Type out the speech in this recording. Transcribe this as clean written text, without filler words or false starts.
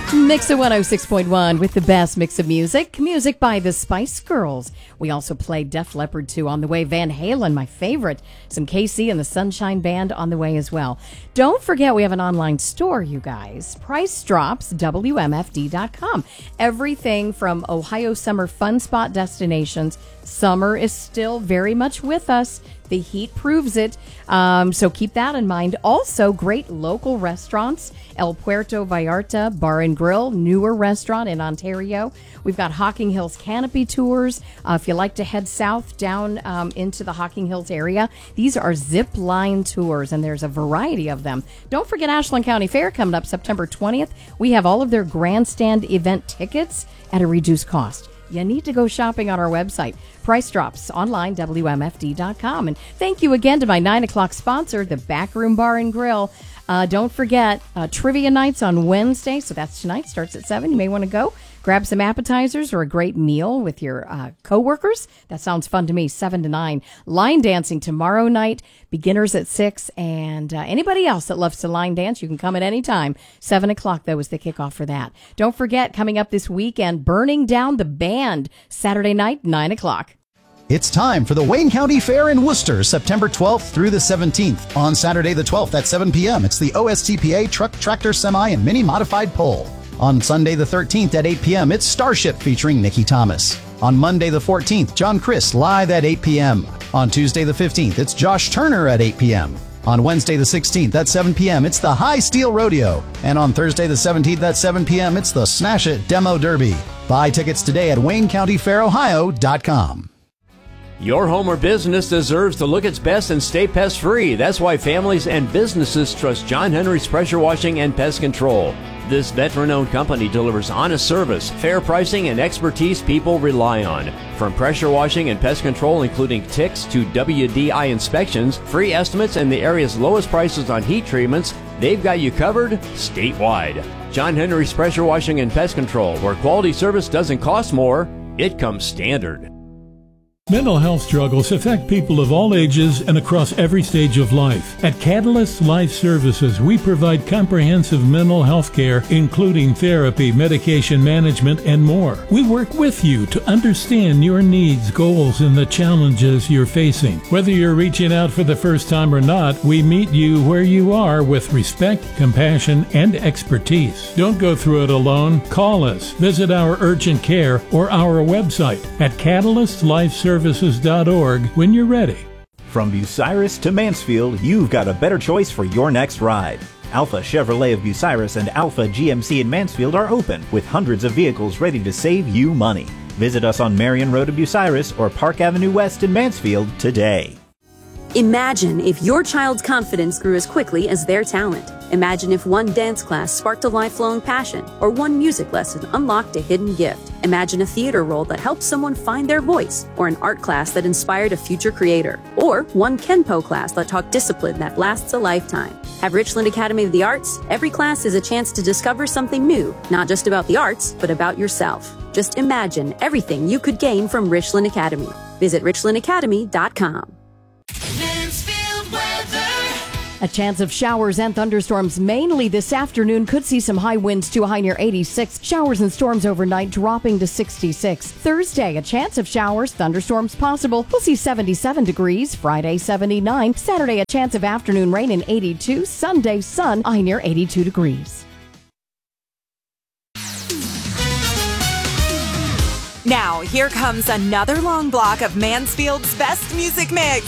Mix of 106.1 with the best mix of music. Music by the Spice Girls. We also played Def Leppard 2 on the way. Van Halen, my favorite. Some KC and the Sunshine Band on the way as well. Don't forget we have an online store, you guys. Price Drops, WMFD.com. Everything from Ohio summer fun spot destinations. Summer is still very much with us. The heat proves it. So keep that in mind. Also, great local restaurants. El Puerto Vallarta Bar and Grill, newer restaurant in Ontario. We've got Hocking Hills Canopy Tours. If you like to head south down into the Hocking Hills area, these are zip line tours, and there's a variety of them. Don't forget Ashland County Fair coming up September 20th. We have all of their grandstand event tickets at a reduced cost. You need to go shopping on our website. Price Drops online, WMFD.com. And thank you again to my 9 o'clock sponsor, the Backroom Bar and Grill. Don't forget trivia nights on Wednesday. So that's tonight. Starts at 7. You may want to go. Grab some appetizers or a great meal with your coworkers. That sounds fun to me. 7 to 9. Line dancing tomorrow night. Beginners at 6. And anybody else that loves to line dance, you can come at any time. 7 o'clock, though, is the kickoff for that. Don't forget, coming up this weekend, Burning Down the Band. Saturday night, 9 o'clock. It's time for the Wayne County Fair in Worcester, September 12th through the 17th. On Saturday the 12th at 7 p.m., it's the OSTPA Truck, Tractor, Semi, and Mini Modified Pole. On Sunday the 13th at 8 p.m., it's Starship featuring Nikki Thomas. On Monday the 14th, John Chris live at 8 p.m. On Tuesday the 15th, it's Josh Turner at 8 p.m. On Wednesday the 16th at 7 p.m., it's the High Steel Rodeo. And on Thursday the 17th at 7 p.m., it's the Snash It Demo Derby. Buy tickets today at WayneCountyFairOhio.com. Your home or business deserves to look its best and stay pest-free. That's why families and businesses trust John Henry's Pressure Washing and Pest Control. This veteran-owned company delivers honest service, fair pricing, and expertise people rely on. From pressure washing and pest control, including ticks, to WDI inspections, free estimates, and the area's lowest prices on heat treatments, they've got you covered statewide. John Henry's Pressure Washing and Pest Control, where quality service doesn't cost more, it comes standard. Mental health struggles affect people of all ages and across every stage of life. At Catalyst Life Services, we provide comprehensive mental health care, including therapy, medication management, and more. We work with you to understand your needs, goals, and the challenges you're facing. Whether you're reaching out for the first time or not, we meet you where you are with respect, compassion, and expertise. Don't go through it alone. Call us. Visit our urgent care or our website at CatalystLifeServices.org when you're ready. From Bucyrus to Mansfield, you've got a better choice for your next ride. Alpha Chevrolet of Bucyrus and Alpha GMC in Mansfield are open with hundreds of vehicles ready to save you money. Visit us on Marion Road in Bucyrus or Park Avenue West in Mansfield today. Imagine if your child's confidence grew as quickly as their talent. Imagine if one dance class sparked a lifelong passion, or one music lesson unlocked a hidden gift. Imagine a theater role that helped someone find their voice, or an art class that inspired a future creator, or one Kenpo class that taught discipline that lasts a lifetime. At Richland Academy of the Arts, every class is a chance to discover something new, not just about the arts, but about yourself. Just imagine everything you could gain from Richland Academy. Visit richlandacademy.com. A chance of showers and thunderstorms mainly this afternoon. Could see some high winds to a high near 86. Showers and storms overnight dropping to 66. Thursday, a chance of showers, thunderstorms possible. We'll see 77 degrees. Friday, 79. Saturday, a chance of afternoon rain in 82. Sunday, sun, high near 82 degrees. Now, here comes another long block of Mansfield's best music mix.